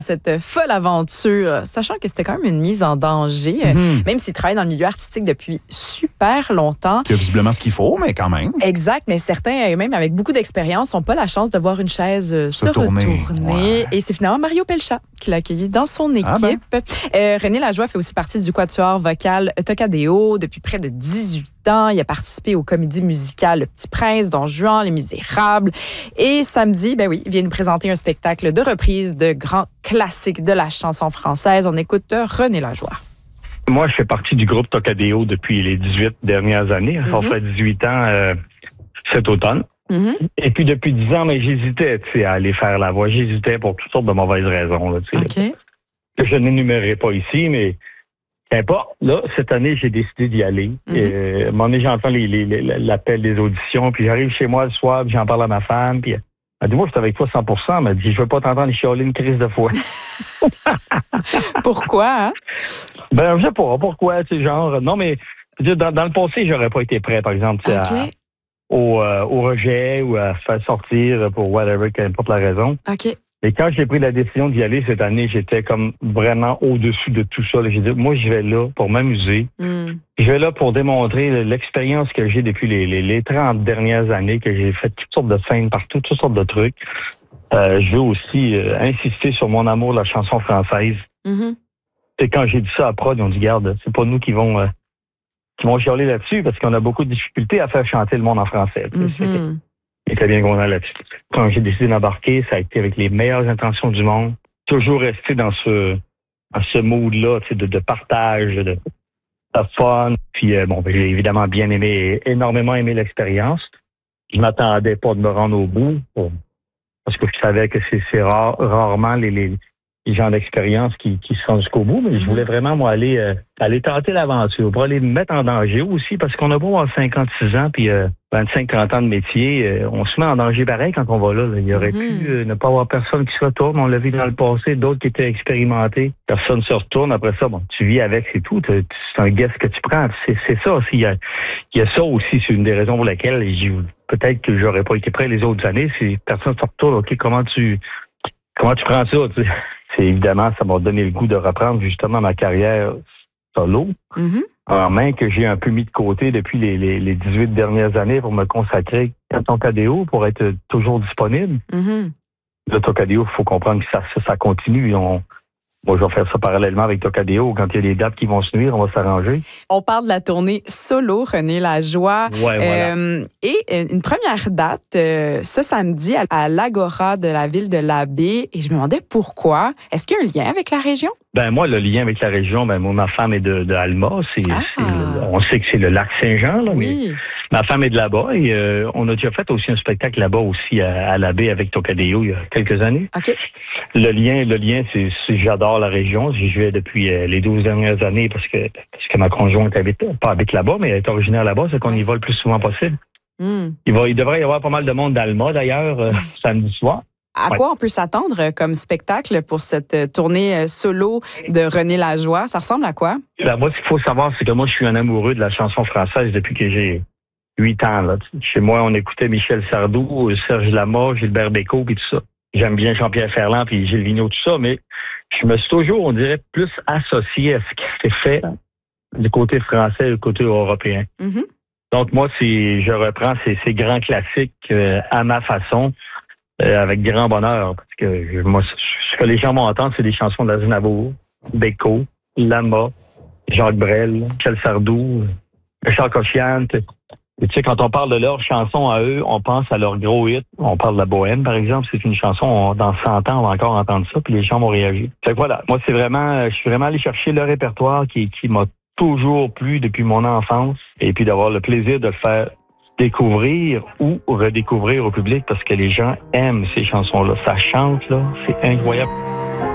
Cette folle aventure, sachant que c'était quand même une mise en danger, même s'il travaille dans le milieu artistique depuis super longtemps. Il y a visiblement ce qu'il faut, mais quand même. Exact, mais certains, même avec beaucoup d'expérience, n'ont pas la chance de voir une chaise se retourner. Ouais. Et c'est finalement Mario Pelchat qui l'a accueilli dans son équipe. René Lajoie fait aussi partie du quatuor vocal Tocadéo depuis près de 18 ans. Il a participé aux comédies musicales Le Petit Prince, Don Juan, Les Misérables. Et samedi, il vient nous présenter un spectacle de reprise de grands classiques de la chanson française. On écoute René Lajoie. Moi, je fais partie du groupe Tocadéo depuis les 18 dernières années. Ça fait 18 ans cet automne. Et puis, depuis 10 ans, j'hésitais à aller faire la voix. J'hésitais pour toutes sortes de mauvaises raisons. Là, que je n'énumérerai pas ici, mais n'importe. Là, cette année, j'ai décidé d'y aller. À un moment donné, j'entends l'appel des auditions, puis j'arrive chez moi le soir, puis j'en parle à ma femme, puis elle dit, moi, je suis avec toi 100%. Elle m'a dit, je veux pas t'entendre chialer une crise de foi. Pourquoi? Hein? Je sais pas. Pourquoi? Non, mais dans le passé, j'aurais pas été prêt, par exemple, au rejet ou à faire sortir pour whatever, qu'importe la raison. Et quand j'ai pris la décision d'y aller cette année, j'étais comme vraiment au-dessus de tout ça. J'ai dit, moi, je vais là pour m'amuser. Je vais là pour démontrer l'expérience que j'ai depuis les 30 dernières années, que j'ai fait toutes sortes de scènes partout, toutes sortes de trucs. Je veux aussi insister sur mon amour de la chanson française. Et quand j'ai dit ça à prod, ils ont dit, garde, c'est pas nous qui vont chialer là-dessus parce qu'on a beaucoup de difficultés à faire chanter le monde en français. J'étais bien content là-dessus. Quand j'ai décidé d'embarquer, ça a été avec les meilleures intentions du monde. Toujours rester dans ce mood-là, de partage, de fun. Puis j'ai évidemment bien aimé, énormément aimé l'expérience. Je m'attendais pas de me rendre au bout, parce que je savais que c'est rarement les gens d'expérience qui se rendent jusqu'au bout, mais je voulais vraiment, moi, aller tenter l'aventure, pour aller me mettre en danger aussi, parce qu'on a beau avoir 56 ans, puis 25-30 ans de métier, on se met en danger pareil quand on va là. Il y aurait pu ne pas avoir personne qui se retourne. On l'a vu dans le passé, d'autres qui étaient expérimentés. Personne se retourne. Après ça, tu vis avec, c'est tout. C'est un guess que tu prends. C'est ça aussi. Il y a ça aussi, c'est une des raisons pour lesquelles peut-être que j'aurais pas été prêt les autres années. Si personne se retourne, OK, comment tu prends ça, tu sais? C'est évidemment, ça m'a donné le goût de reprendre justement ma carrière solo, en main que j'ai un peu mis de côté depuis les 18 dernières années pour me consacrer à Tocadéo, pour être toujours disponible. Le Tocadéo, il faut comprendre que ça continue. Moi, je vais faire ça parallèlement avec Tocadéo. Quand il y a des dates qui vont se nuire, on va s'arranger. On parle de la tournée solo, René Lajoie. Voilà. Et une première date, ce samedi, à l'Agora de la ville de l'Abbé. Et je me demandais pourquoi. Est-ce qu'il y a un lien avec la région? Moi, le lien avec la région, moi, ma femme est de Alma. On sait que c'est le lac Saint-Jean, là, mais ma femme est de là-bas. Et on a déjà fait aussi un spectacle là-bas aussi à l'Abbé avec Tocadéo il y a quelques années. Le lien, c'est j'adore la région. J'y vais depuis les 12 dernières années parce que ma conjointe habite là-bas, mais elle est originaire là-bas, c'est qu'on y va le plus souvent possible. Il devrait y avoir pas mal de monde d'Alma, d'ailleurs, samedi soir. À quoi on peut s'attendre comme spectacle pour cette tournée solo de René Lajoie? Ça ressemble à quoi? Moi, ce qu'il faut savoir, c'est que moi, je suis un amoureux de la chanson française depuis que j'ai 8 ans. Là. Chez moi, on écoutait Michel Sardou, Serge Lama, Gilbert Bécaud, puis tout ça. J'aime bien Jean-Pierre Ferland puis Gilles Vigneault, tout ça, mais je me suis toujours, on dirait, plus associé à ce qui s'est fait du côté français et du côté européen. Donc, moi, je reprends ces grands classiques à ma façon, avec grand bonheur, parce que moi, ce que les gens vont entendre, c'est des chansons d'Aznavour, Bécaud, Lama, Jacques Brel, Michel Sardou, Richard Cochian. Tu sais, quand on parle de leurs chansons à eux, on pense à leurs gros hits. On parle de La Bohème, par exemple. C'est une chanson, dans 100 ans, on va encore entendre ça, puis les gens vont réagir. Fait que voilà, moi, je suis vraiment allé chercher le répertoire qui m'a toujours plu depuis mon enfance, et puis d'avoir le plaisir de le faire découvrir ou redécouvrir au public parce que les gens aiment ces chansons-là. Ça chante, là, c'est incroyable.